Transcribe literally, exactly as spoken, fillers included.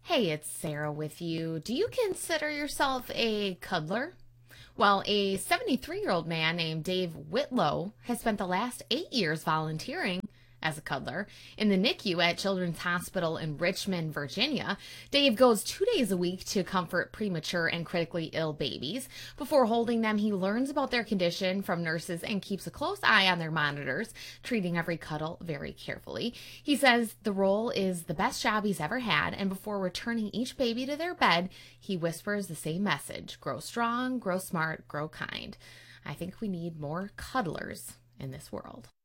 Hey, it's Sarah with you. Do you consider yourself a cuddler? Well, a seventy-three year old man named Dave Whitlow has spent the last eight years volunteering as a cuddler in the N I C U at Children's Hospital in Richmond, Virginia. Dave goes two days a week to comfort premature and critically ill babies. Before holding them, he learns about their condition from nurses and keeps a close eye on their monitors, treating every cuddle very carefully. He says the role is the best job he's ever had, and before returning each baby to their bed, he whispers the same message: grow strong, grow smart, grow kind. I think we need more cuddlers in this world.